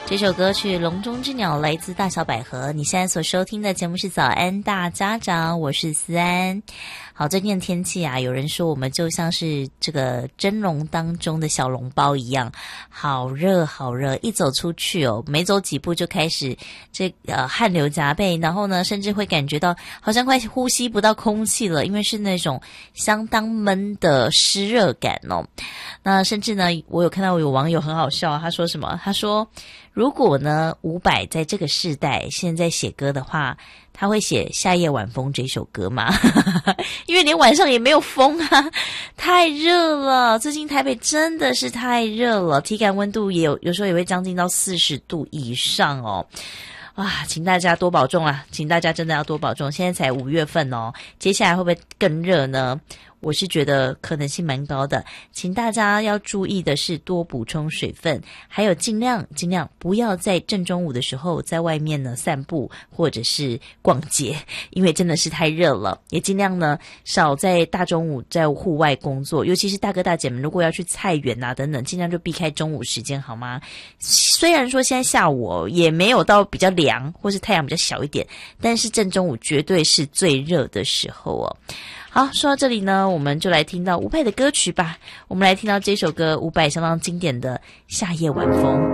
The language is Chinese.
这首歌曲《笼中之鸟》来自大小百合。你现在所收听的节目是早安大家长，我是思安。好，最近的天气啊，有人说我们就像是这个蒸笼当中的小笼包一样，好热好热，一走出去哦，没走几步就开始汗流浃背，然后呢，甚至会感觉到好像快呼吸不到空气了，因为是那种相当闷的湿热感哦。那甚至呢，我有看到有网友很好笑，他说什么？他说如果呢伍佰在这个世代现在写歌的话，他会写《夏夜晚风》这首歌吗？因为连晚上也没有风啊，太热了。最近台北真的是太热了，体感温度也有时候也会将近到40度以上哦。哇，请大家多保重啊，请大家真的要多保重。现在才5月份哦，接下来会不会更热呢？我是觉得可能性蛮高的，请大家要注意的是多补充水分，还有尽量不要在正中午的时候在外面呢散步或者是逛街，因为真的是太热了。也尽量呢少在大中午在户外工作，尤其是大哥大姐们如果要去菜园啊等等，尽量就避开中午时间好吗？虽然说现在下午也没有到比较凉或是太阳比较小一点，但是正中午绝对是最热的时候哦。好，说到这里呢，我们就来听到伍佰的歌曲吧。我们来听到这首歌，伍佰相当经典的《夏夜晚风》。